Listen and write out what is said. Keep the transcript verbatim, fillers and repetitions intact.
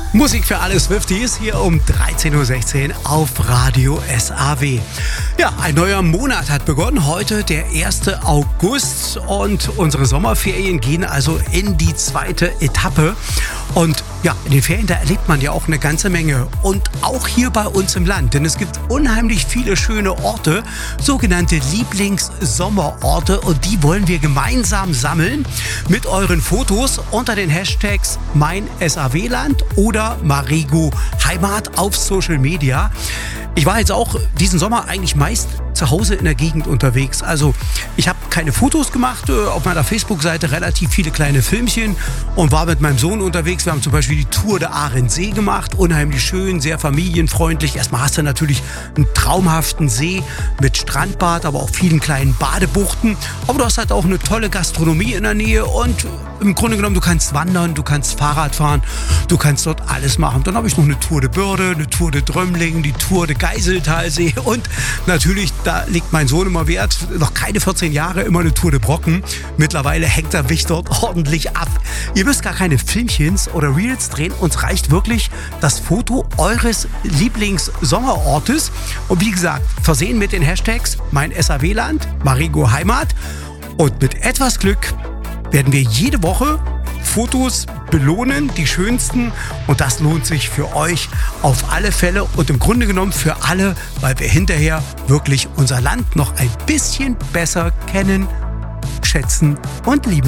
Musik für alle Swifties hier um dreizehn Uhr sechzehn auf Radio S A W. Ja, ein neuer Monat hat begonnen. Heute der erste August und unsere Sommerferien gehen also in die zweite Etappe. Und ja, in den Ferien, da erlebt man ja auch eine ganze Menge. Und auch hier bei uns im Land, denn es gibt unheimlich viele schöne Orte, sogenannte Lieblingssommerorte. Und die wollen wir gemeinsam sammeln mit euren Fotos unter den Hashtags mein S A W-Land oder Marigo Heimat auf Social Media. Ich war jetzt auch diesen Sommer eigentlich meist zu Hause in der Gegend unterwegs. Also ich habe keine Fotos gemacht, auf meiner Facebook-Seite relativ viele kleine Filmchen und war mit meinem Sohn unterwegs. Wir haben zum Beispiel die Tour der Ahrensee gemacht, unheimlich schön, sehr familienfreundlich. Erstmal hast du natürlich einen traumhaften See mit Strandbad, aber auch vielen kleinen Badebuchten. Aber du hast halt auch eine tolle Gastronomie in der Nähe und im Grunde genommen, du kannst wandern, du kannst Fahrrad fahren, du kannst dort alles machen. Dann habe ich noch eine Tour de Börde, eine Tour de Drömling, die Tour de Geiseltalsee und natürlich, da legt mein Sohn immer Wert, noch keine vierzehn Jahre, immer eine Tour de Brocken. Mittlerweile hängt der Wicht dort ordentlich ab. Ihr müsst gar keine Filmchens oder Reels drehen, uns reicht wirklich das Foto eures Lieblingssommerortes und wie gesagt, versehen mit den Hashtags mein S A W-Land, Marigo Heimat und mit etwas Glück werden wir jede Woche Fotos belohnen, die schönsten. Und das lohnt sich für euch auf alle Fälle und im Grunde genommen für alle, weil wir hinterher wirklich unser Land noch ein bisschen besser kennen, schätzen und lieben.